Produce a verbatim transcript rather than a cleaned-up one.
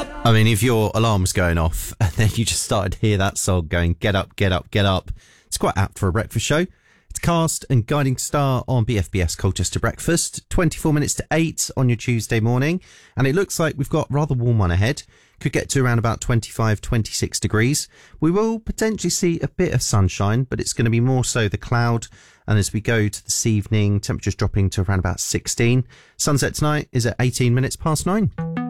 I mean, if your alarm's going off and then you just started to hear that song going, get up, get up, get up, it's quite apt for a breakfast show. It's Cast and Guiding Star on B F B S Colchester Breakfast, twenty-four minutes to eight on your Tuesday morning. And it looks like we've got rather warm one ahead. Could get to around about twenty-five, twenty-six degrees. We will potentially see a bit of sunshine, but it's going to be more so the cloud. And as we go to this evening, temperatures dropping to around about sixteen. Sunset tonight is at eighteen minutes past nine.